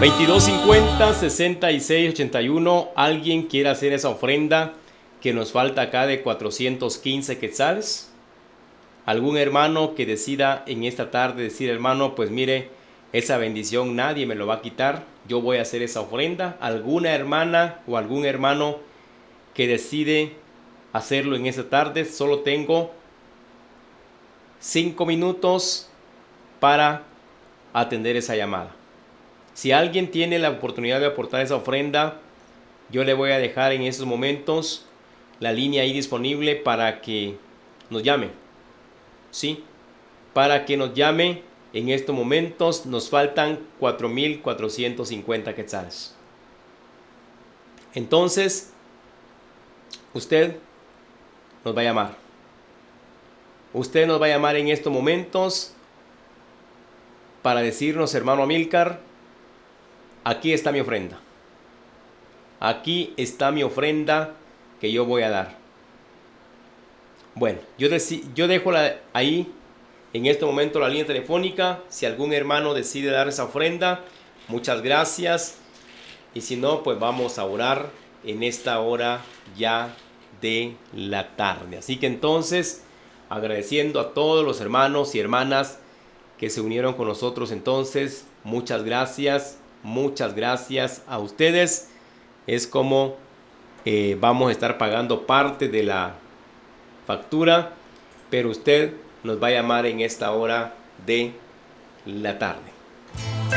2250 6681. Alguien quiere hacer esa ofrenda que nos falta acá de 415 quetzales. Algún hermano que decida en esta tarde decir: hermano, pues mire, esa bendición nadie me lo va a quitar, yo voy a hacer esa ofrenda. Alguna hermana o algún hermano que decide hacerlo en esta tarde. Solo tengo 5 minutos para atender esa llamada. Si alguien tiene la oportunidad de aportar esa ofrenda, yo le voy a dejar en estos momentos la línea ahí disponible para que nos llame. Sí, para que nos llame. En estos momentos nos faltan 4,450 quetzales. Entonces, usted nos va a llamar. Usted nos va a llamar en estos momentos para decirnos: hermano Amílcar, aquí está mi ofrenda. Aquí está mi ofrenda que yo voy a dar. Bueno, yo dejo ahí en este momento la línea telefónica. Si algún hermano decide dar esa ofrenda, muchas gracias. Y si no, pues vamos a orar en esta hora ya de la tarde. Así que entonces, agradeciendo a todos los hermanos y hermanas que se unieron con nosotros, entonces, muchas gracias a ustedes. Es como vamos a estar pagando parte de la factura, pero usted nos va a llamar en esta hora de la tarde.